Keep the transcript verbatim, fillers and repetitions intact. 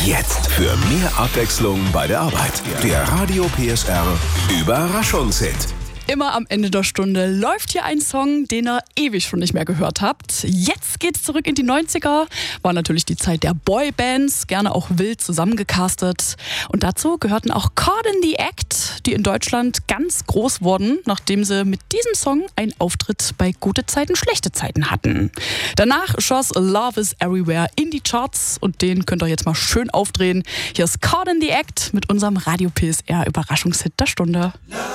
Jetzt für mehr Abwechslung bei der Arbeit. Der Radio P S R Überraschungshit. Immer am Ende der Stunde läuft hier ein Song, den ihr ewig schon nicht mehr gehört habt. Jetzt geht's zurück in die neunziger. War natürlich die Zeit der Boybands, gerne auch wild zusammengecastet. Und dazu gehörten auch Caught in the Act, die in Deutschland ganz groß wurden, nachdem sie mit diesem Song einen Auftritt bei Gute Zeiten, Schlechte Zeiten hatten. Danach schoss Love is Everywhere in die Charts und den könnt ihr jetzt mal schön aufdrehen. Hier ist Caught in the Act mit unserem Radio P S R Überraschungshit der Stunde.